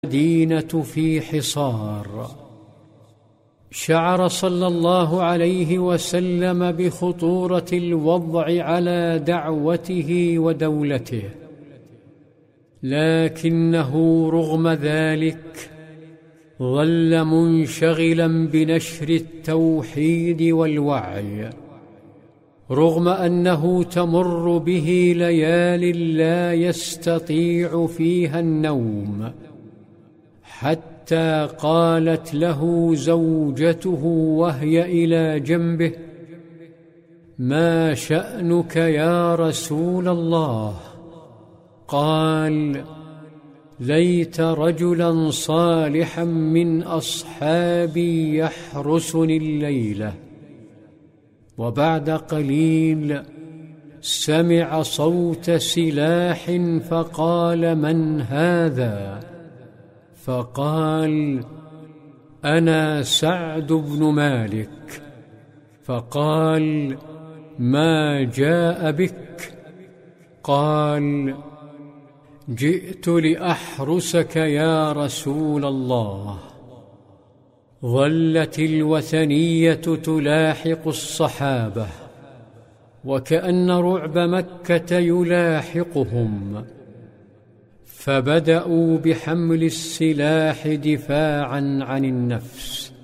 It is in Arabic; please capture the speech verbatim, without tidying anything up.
المدينة في حصار. شعر صلى الله عليه وسلم بخطورة الوضع على دعوته ودولته، لكنه رغم ذلك ظل منشغلا بنشر التوحيد والوعي، رغم أنه تمر به ليال لا يستطيع فيها النوم، حتى قالت له زوجته وهي إلى جنبه: ما شأنك يا رسول الله؟ قال: ليت رجلا صالحا من أصحابي يحرسني الليلة. وبعد قليل سمع صوت سلاح فقال: من هذا؟ فقال: أنا سعد بن مالك. فقال: ما جاء بك؟ قال: جئت لأحرسك يا رسول الله. ظلت الوثنية تلاحق الصحابة، وكأن رعب مكة يلاحقهم، فبدأوا بحمل السلاح دفاعا عن النفس.